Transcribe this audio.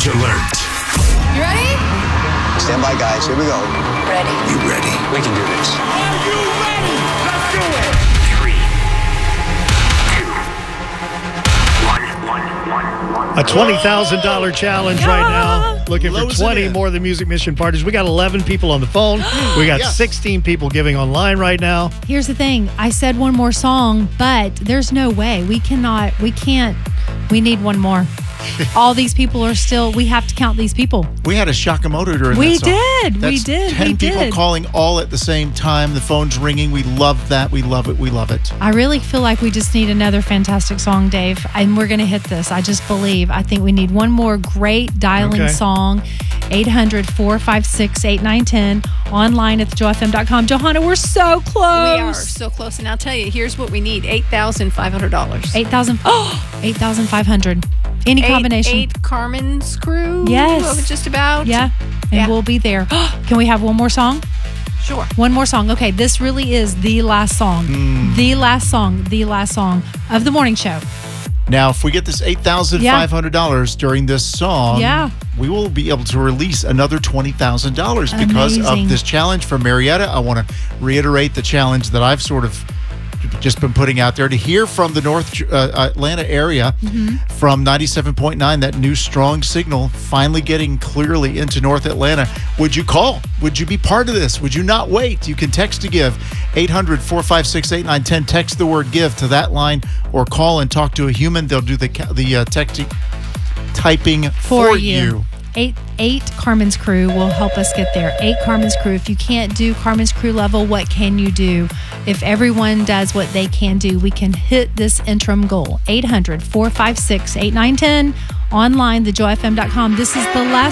Challenge alert. You ready? Stand by, guys. Here we go. Ready. You ready? We can do this. Are you ready? Let's do it. 3, 2, 1. A $20,000 challenge right now. Looking for Close it 20 in. more of the Music Mission parties. We got 11 people on the phone. We got Yes. 16 people giving online right now. Here's the thing. I said one more song, but there's no way. We can't. We need one more. All these people are still, we have to count these people. We had a Shakamoto during We that song. did. We That's did. 10 We people did. calling all at the same time. The phone's ringing. We love that. We love it. We love it. I really feel like we just need another fantastic song, Dave. And we're going to hit this. I just believe. I think we need one more great dialing Okay. song. 800-456-8910. Online at thejofm.com. Johanna, we're so close. We are so close. And I'll tell you, here's what we need. $8,500. 8,500. Any combination. 8 Carmen's Crew. Yes. Just about. Yeah. And Yeah. we'll be there. Can we have one more song? Sure. One more song. Okay, this really is the last song. The last song of the morning show. Now, if we get this $8,500 during this song, Yeah. we will be able to release another $20,000 because Amazing. of this challenge from Marietta. I want to reiterate the challenge that I've sort of just been putting out there to hear from the North Atlanta area from 97.9, that new strong signal finally getting clearly into North Atlanta. Would you call? Would you be part of this? Would you not wait? You can text to give 800-456-8910. Text the word give to that line or call and talk to a human. They'll do the texting, typing for you. Eight Carmen's Crew will help us get there. 8 Carmen's Crew. If you can't do Carmen's Crew level, what can you do? If everyone does what they can do, we can hit this interim goal. 800-456-8910. Online, thejofm.com. This is the last